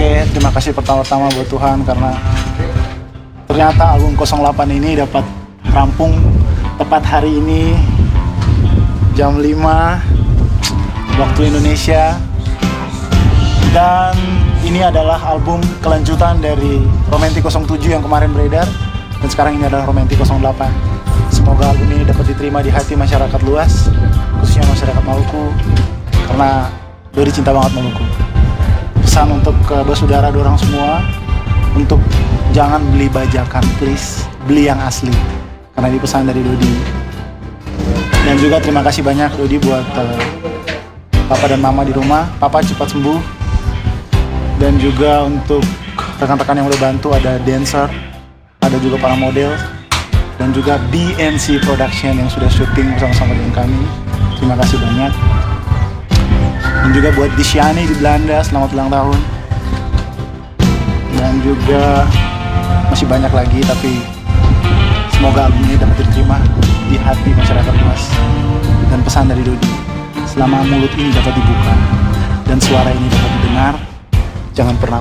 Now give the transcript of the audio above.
Oke, terima kasih pertama-tama buat Tuhan karena ternyata album 08 ini dapat rampung tepat hari ini jam 5 waktu Indonesia. Dan ini adalah album kelanjutan dari Romantic 07 yang kemarin beredar, dan sekarang ini adalah Romantic 08. Semoga album ini dapat diterima di hati masyarakat luas, khususnya masyarakat Maluku, karena Dodi cinta banget Maluku. Pesan untuk bersaudara dorang semua untuk jangan beli bajakan, please, beli yang asli, karena ini pesan dari Dodi. Dan juga terima kasih banyak Dodi buat Papa dan Mama di rumah. Papa cepat sembuh. Dan juga untuk rekan-rekan yang udah bantu, ada dancer, ada juga para model, dan juga BNC Production yang sudah syuting bersama-sama dengan kami. Terima kasih banyak. Dan juga buat Disiani di Belanda, selamat ulang tahun. Dan juga masih banyak lagi, tapi semoga album ini dapat diterima di hati masyarakat luas. Dan pesan dari Dodi, selama mulut ini dapat dibuka dan suara ini dapat didengar, jangan pernah